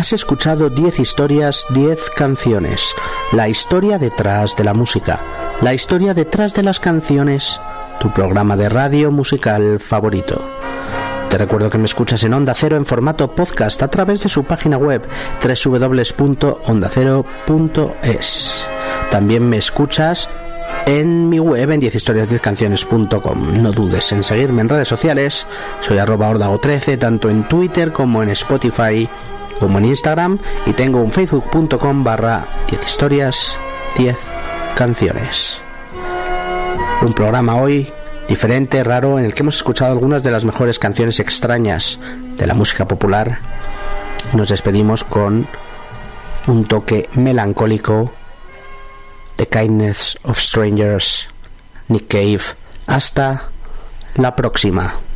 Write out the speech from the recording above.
Has escuchado 10 historias, 10 canciones. La historia detrás de la música. La historia detrás de las canciones. Tu programa de radio musical favorito. Te recuerdo que me escuchas en Onda Cero en formato podcast a través de su página web www.ondacero.es. También me escuchas en mi web en 10historias10canciones.com. No dudes en seguirme en redes sociales. Soy @ordago13 tanto en Twitter como en Spotify como en Instagram, y tengo un facebook.com/10historias10canciones. Un programa hoy diferente, raro, en el que hemos escuchado algunas de las mejores canciones extrañas de la música popular. Nos despedimos con un toque melancólico, The Kindness of Strangers, Nick Cave. Hasta la próxima.